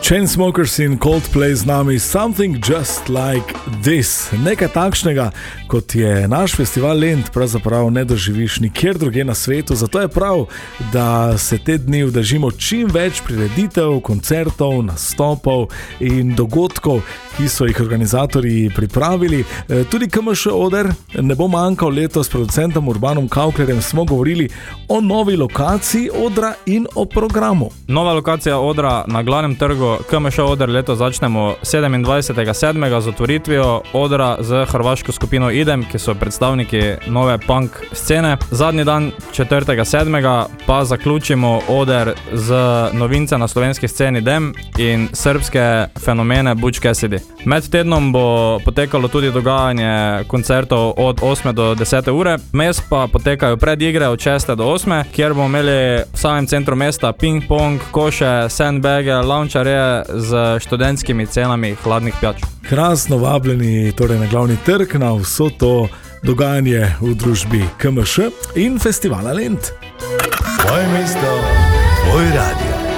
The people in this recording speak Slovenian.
Chainsmokers in Coldplay z nami Something Just Like This. Nekaj takšnega, kot je naš festival Lent, pravzaprav ne doživiš nikjer druge na svetu, zato je prav, da se te dni udeležimo čim več prireditev, koncertov, nastopov in dogodkov, ki so jih organizatorji pripravili. Tudi KMŠ Oder ne bo manjkal. Letos s producentom Urbanom Kauklerjem smo govorili o novi lokaciji Odra in o programu. Nova lokacija Odra na glavnem trgu KMŠ Oder leto začnemo 27.7. z otvoritvijo Odra z hrvaško skupino Idem, ki so predstavniki nove punk scene. Zadnji dan 4.7. pa zaključimo Oder z novince na slovenski sceni Dem in srbske fenomene Butch Cassidy. Med tednom bo potekalo tudi dogajanje koncertov od 8 do 10 ure. Mes pa potekajo predigre od 6 do 8, kjer bomo imeli v samem centru mesta ping-pong, koše, sandbage, launčarje z študentskimi cenami hladnih pijač. Krasno vabljeni torej na glavni trg na vso to dogajanje v družbi KMŠ in festivala Lent. Tvoje mesto, tvoj radio.